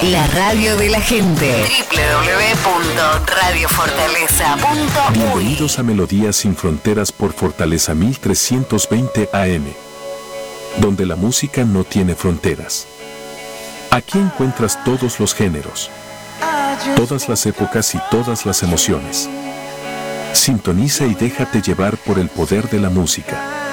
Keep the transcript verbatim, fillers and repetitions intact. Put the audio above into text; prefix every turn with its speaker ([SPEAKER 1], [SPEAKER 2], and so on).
[SPEAKER 1] La radio de la gente. doble u doble u doble u punto radio fortaleza punto u y.
[SPEAKER 2] Bienvenidos a Melodías sin Fronteras por Fortaleza mil trescientos veinte A M, donde la música no tiene fronteras. Aquí encuentras todos los géneros, todas las épocas y todas las emociones. Sintoniza y déjate llevar por el poder de la música.